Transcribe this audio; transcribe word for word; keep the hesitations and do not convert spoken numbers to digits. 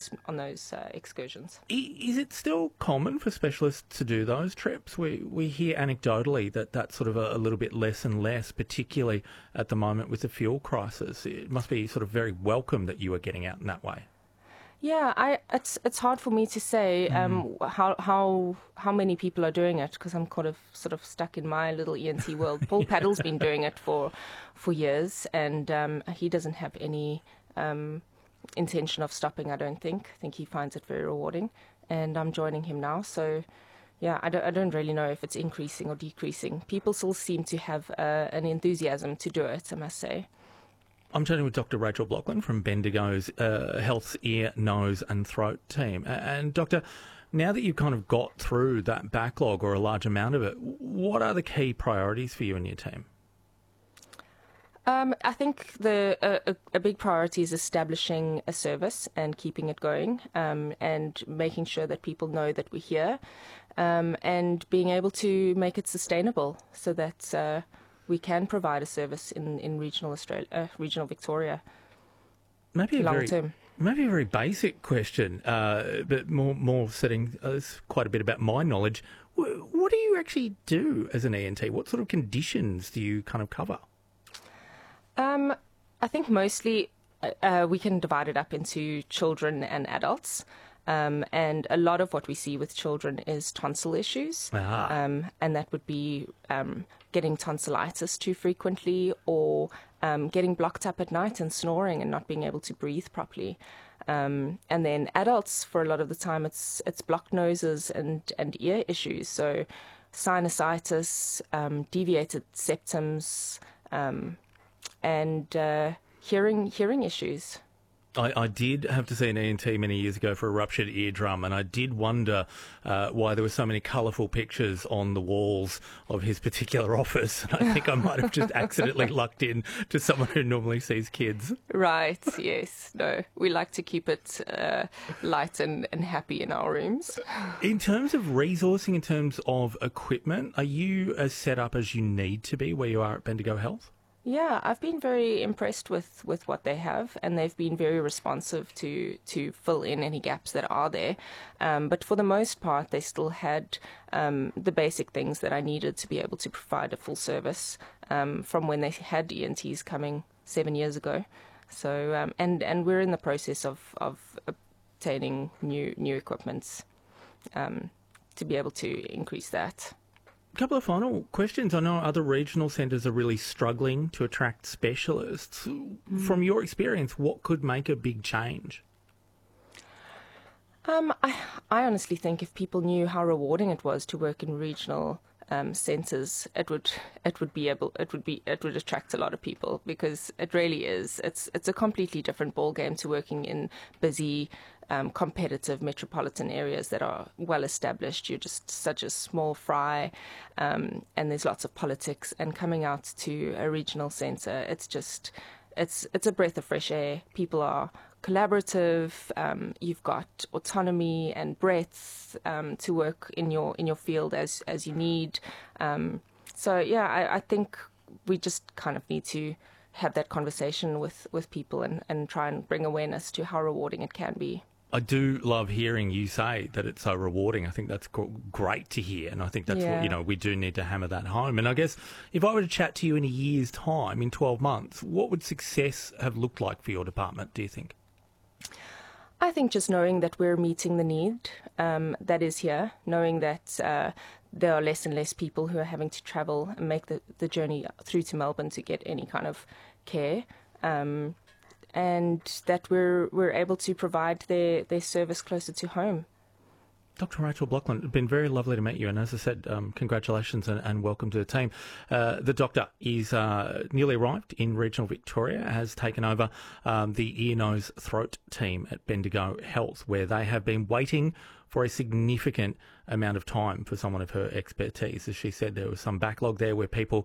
those on those uh, excursions. Is it still common for specialists to do those trips? We we hear anecdotally that that's sort of a, a little bit less and less, particularly at the moment with the fuel crisis. It must be sort of very welcome that you are getting out in that way. Yeah, I it's it's hard for me to say um, mm. how how how many people are doing it, because I'm kind of sort of stuck in my little E N T world. Paul yeah. Paddle's been doing it for for years, and um, he doesn't have any um, intention of stopping. I don't think. I think he finds it very rewarding, and I'm joining him now. So, yeah, I don't I don't really know if it's increasing or decreasing. People still seem to have uh, an enthusiasm to do it, I must say. I'm chatting with Doctor Rachel Blockland from Bendigo's uh, Health's Ear, Nose and Throat team. And Doctor, now that you've kind of got through that backlog or a large amount of it, what are the key priorities for you and your team? Um, I think the uh, a, a big priority is establishing a service and keeping it going, um, and making sure that people know that we're here, um, and being able to make it sustainable so that uh, we can provide a service in, in regional Australia, uh, regional Victoria. Maybe a long very, term. Maybe a very basic question, uh, but more more setting uh, quite a bit about my knowledge. What do you actually do as an E N T? What sort of conditions do you kind of cover? Um, I think mostly uh, we can divide it up into children and adults. Um, and a lot of what we see with children is tonsil issues. Ah. Um, and that would be um, getting tonsillitis too frequently, or um, getting blocked up at night and snoring and not being able to breathe properly. Um, and then adults, for a lot of the time, it's it's blocked noses and, and ear issues. So sinusitis, um, deviated septums, um, and uh, hearing hearing issues. I, I did have to see an E N T many years ago for a ruptured eardrum, and I did wonder uh, why there were so many colourful pictures on the walls of his particular office. And I think I might have just accidentally lucked in to someone who normally sees kids. Right, yes. No, we like to keep it uh, light and, and happy in our rooms. In terms of resourcing, in terms of equipment, are you as set up as you need to be where you are at Bendigo Health? Yeah, I've been very impressed with, with what they have, and they've been very responsive to, to fill in any gaps that are there. Um, but for the most part, they still had um, the basic things that I needed to be able to provide a full service um, from when they had E N Ts coming seven years ago. So um, and and we're in the process of of obtaining new new equipment um, to be able to increase that. A couple of final questions. I know other regional centres are really struggling to attract specialists. Mm. From your experience, what could make a big change? Um, I, I honestly think if people knew how rewarding it was to work in regional um, centres, it would it would be able it would be it would attract a lot of people, because it really is. It's it's a completely different ballgame to working in busy, Um, competitive metropolitan areas that are well established. You're just such a small fry, um, and there's lots of politics. And coming out to a regional centre, it's just it's it's a breath of fresh air. People are collaborative. Um, you've got autonomy and breadth um, to work in your in your field as as you need. Um, so yeah, I, I think we just kind of need to have that conversation with with people and and try and bring awareness to how rewarding it can be. I do love hearing you say that it's so rewarding. I think that's great to hear, and I think that's yeah. what, you know, we do need to hammer that home. And I guess if I were to chat to you in a year's time, in twelve months, what would success have looked like for your department, do you think? I think just knowing that we're meeting the need um, that is here, knowing that uh, there are less and less people who are having to travel and make the, the journey through to Melbourne to get any kind of care. Um, and that we're we're able to provide their, their service closer to home. Doctor Rachel Blockland, it's been very lovely to meet you, and as I said, um, congratulations and, and welcome to the team. Uh, the doctor is uh, newly arrived in regional Victoria, has taken over um, the ear, nose, throat team at Bendigo Health, where they have been waiting for a significant amount of time for someone of her expertise. As she said, there was some backlog there where people